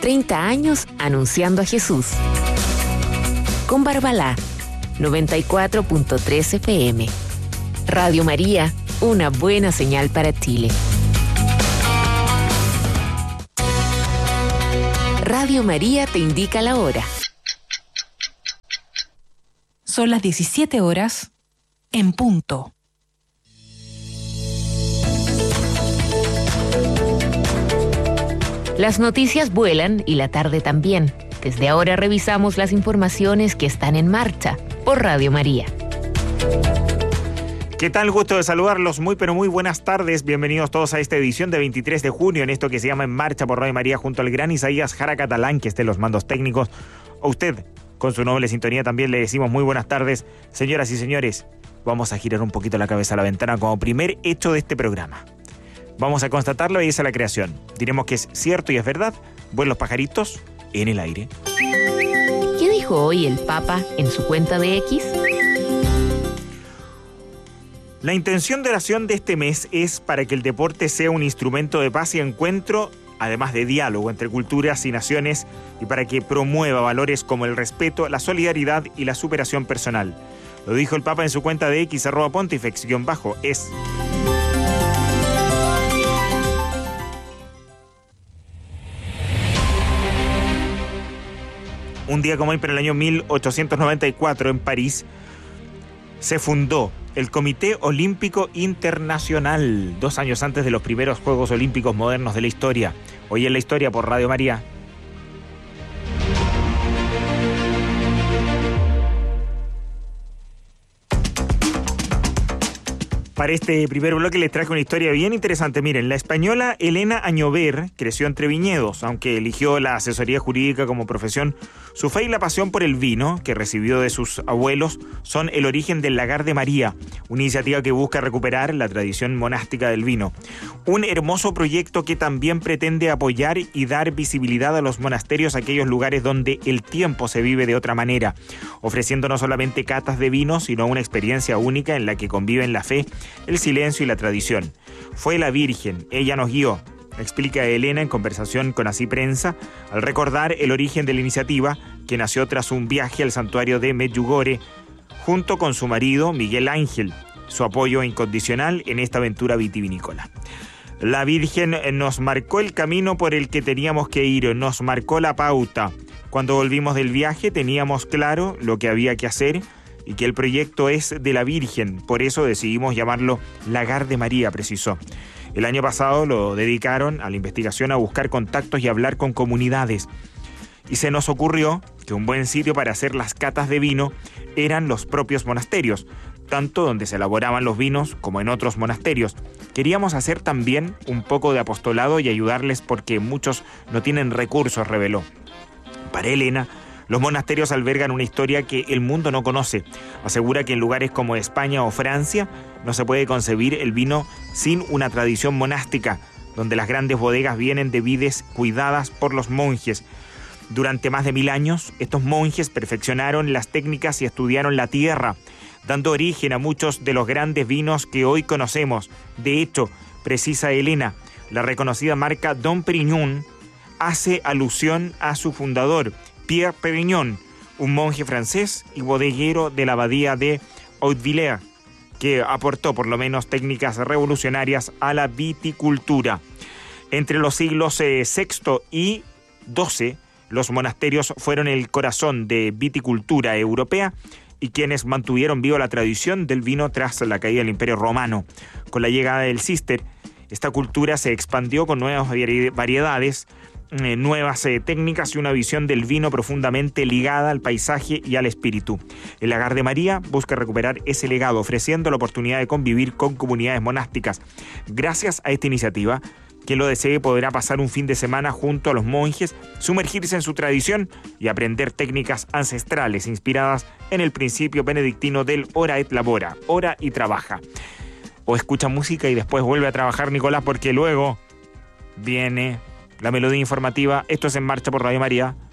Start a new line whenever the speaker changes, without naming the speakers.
30 años anunciando a Jesús. Con Barbalá, 94.3 FM. Radio María, una buena señal para Chile. Radio María te indica la hora.
Son las 17 horas en punto.
Las noticias vuelan y la tarde también. Desde ahora revisamos las informaciones que están en marcha por Radio María.
¿Qué tal? Gusto de saludarlos. Muy pero muy buenas tardes. Bienvenidos todos a esta edición de 23 de junio en esto que se llama En Marcha por Radio María junto al gran Isaías Jara Catalán, que esté en los mandos técnicos. A usted, con su noble sintonía, también le decimos muy buenas tardes. Señoras y señores, vamos a girar un poquito la cabeza a la ventana como primer hecho de este programa. Vamos a constatar la belleza de la creación. Diremos que es cierto y es verdad. Vuelan los pajaritos en el aire.
¿Qué dijo hoy el Papa en su cuenta de X?
La intención de oración de este mes es para que el deporte sea un instrumento de paz y encuentro, además de diálogo entre culturas y naciones, y para que promueva valores como el respeto, la solidaridad y la superación personal. Lo dijo el Papa en su cuenta de X, @pontifex_es. Un día como hoy, pero en el año 1894, en París, se fundó el Comité Olímpico Internacional, 2 años antes de los primeros Juegos Olímpicos modernos de la historia. Hoy en la historia por Radio María. Para este primer bloque les traje una historia bien interesante. Miren, la española Elena Añover creció entre viñedos. Aunque eligió la asesoría jurídica como profesión, su fe y la pasión por el vino, que recibió de sus abuelos, son el origen del Lagar de María, una iniciativa que busca recuperar la tradición monástica del vino. Un hermoso proyecto que también pretende apoyar y dar visibilidad a los monasterios, aquellos lugares donde el tiempo se vive de otra manera, ofreciendo no solamente catas de vino, sino una experiencia única en la que conviven la fe, el silencio y la tradición. Fue la Virgen, ella nos guió, explica Elena en conversación con Así Prensa, al recordar el origen de la iniciativa, que nació tras un viaje al santuario de Medjugorje, junto con su marido Miguel Ángel, su apoyo incondicional en esta aventura vitivinícola. La Virgen nos marcó el camino por el que teníamos que ir, nos marcó la pauta. Cuando volvimos del viaje teníamos claro lo que había que hacer y que el proyecto es de la Virgen, por eso decidimos llamarlo Lagar de María, precisó. El año pasado lo dedicaron a la investigación, a buscar contactos y hablar con comunidades. Y se nos ocurrió que un buen sitio para hacer las catas de vino eran los propios monasterios, tanto donde se elaboraban los vinos como en otros monasterios. Queríamos hacer también un poco de apostolado y ayudarles porque muchos no tienen recursos, reveló. Para Elena, los monasterios albergan una historia que el mundo no conoce. Asegura que en lugares como España o Francia no se puede concebir el vino sin una tradición monástica, donde las grandes bodegas vienen de vides cuidadas por los monjes. Durante más de 1000 años, estos monjes perfeccionaron las técnicas y estudiaron la tierra, dando origen a muchos de los grandes vinos que hoy conocemos. De hecho, precisa Elena, la reconocida marca Dom Pérignon hace alusión a su fundador, Pierre Pérignon, un monje francés y bodeguero de la abadía de Hautevillers, que aportó por lo menos técnicas revolucionarias a la viticultura. Entre los siglos VI y XII, los monasterios fueron el corazón de viticultura europea y quienes mantuvieron viva la tradición del vino tras la caída del Imperio Romano. Con la llegada del Císter, esta cultura se expandió con nuevas variedades, nuevas técnicas y una visión del vino profundamente ligada al paisaje y al espíritu. El Lagar de María busca recuperar ese legado, ofreciendo la oportunidad de convivir con comunidades monásticas. Gracias a esta iniciativa, quien lo desee podrá pasar un fin de semana junto a los monjes, sumergirse en su tradición y aprender técnicas ancestrales inspiradas en el principio benedictino del ora et labora, ora y trabaja. O escucha música y después vuelve a trabajar, Nicolás, porque luego viene la melodía informativa. Esto es En Marcha por Radio María.